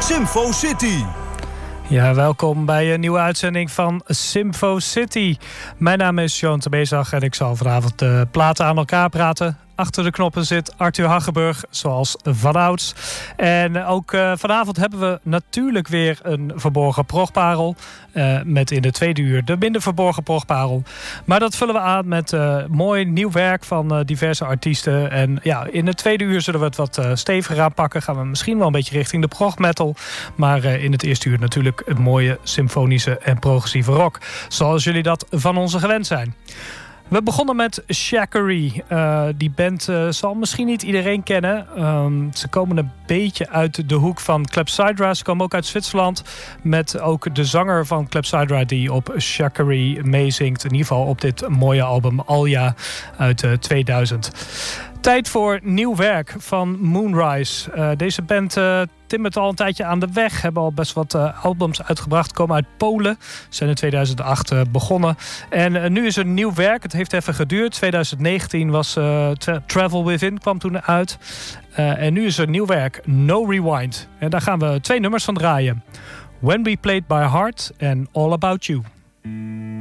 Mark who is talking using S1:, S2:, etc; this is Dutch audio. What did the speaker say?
S1: Symfo City.
S2: Ja, welkom bij een nieuwe uitzending van Symfo City. Mijn naam is Johan de Bezag en ik zal vanavond de platen aan elkaar praten. Achter de knoppen zit Arthur Haggenburg, zoals vanouds. En ook vanavond hebben we natuurlijk weer een verborgen progparel. Met in de tweede uur de minder verborgen progparel. Maar dat vullen we aan met mooi nieuw werk van diverse artiesten. En ja, in de tweede uur zullen we het wat steviger aanpakken. Gaan we misschien wel een beetje richting de progmetal. Maar in het eerste uur natuurlijk het mooie symfonische en progressieve rock. Zoals jullie dat van ons gewend zijn. We begonnen met Shackery. Die band zal misschien niet iedereen kennen. Ze komen een beetje uit de hoek van Clepsydra. Ze komen ook uit Zwitserland. Met ook de zanger van Clepsydra die op Shackery meezingt. In ieder geval op dit mooie album Alja uit 2000. Tijd voor nieuw werk van Moonrise. Deze band timmert al een tijdje aan de weg. Hebben al best wat albums uitgebracht. Komen uit Polen. Zijn in 2008 begonnen. En nu is er nieuw werk. Het heeft even geduurd. 2019 was Travel Within. Kwam toen uit. En nu is er nieuw werk. No Rewind. En daar gaan we 2 nummers van draaien. When We Played By Heart en All About You.